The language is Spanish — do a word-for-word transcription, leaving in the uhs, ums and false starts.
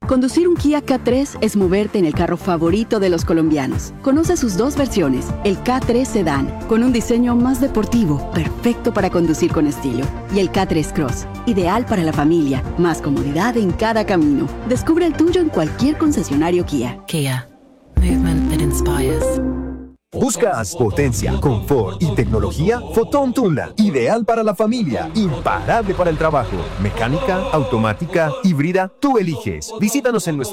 Conducir un Kia K tres es moverte en el carro favorito de los colombianos. Conoce sus dos versiones, el K tres Sedan, con un diseño más deportivo, perfecto para conducir con estilo, y el K tres Cross, ideal para la familia, más comodidad en cada camino. Descubre el tuyo en cualquier concesionario Kia. Kia, movement that inspires. ¿Buscas potencia, confort y tecnología? Fotón Tundra, ideal para la familia, imparable para el trabajo. Mecánica, automática, híbrida, tú eliges. Visítanos en nuestro